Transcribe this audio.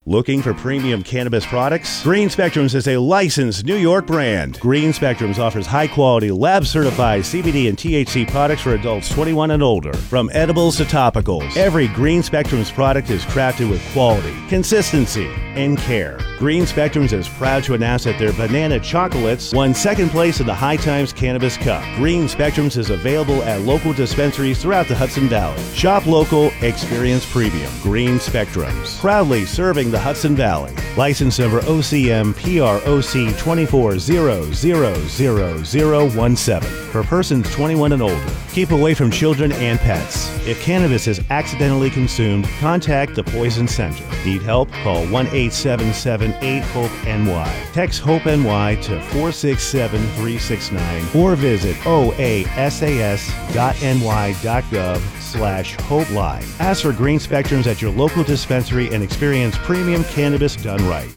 Looking for premium cannabis products? Green Spectrums is a licensed New York brand. Green Spectrums offers high-quality, lab-certified CBD and THC products for adults 21 and older. From edibles to topicals, every Green Spectrums product is crafted with quality, consistency, and care. Green Spectrums is proud to announce that their banana chocolates won second place in the High Times Cannabis Cup. Green Spectrums is available at local dispensaries throughout the Hudson Valley. Shop local, experience premium. Green Spectrums, proudly serving the Hudson Valley. License number OCM PROC 24000017 for persons 21 and older. Keep away from children and pets. If cannabis is accidentally consumed, contact the Poison Center. Need help? Call 1-877-8-HOPE-NY. Text HOPE-NY to 467-369 or visit oasas.ny.gov/HOPE-LINE. Ask for Green Spectrums at your local dispensary and experience premium cannabis done right.